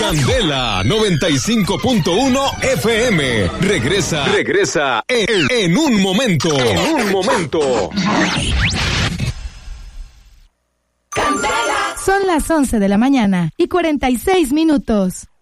Candela 95.1 FM. Regresa en un momento. Son las 11 de la mañana y 46 minutos.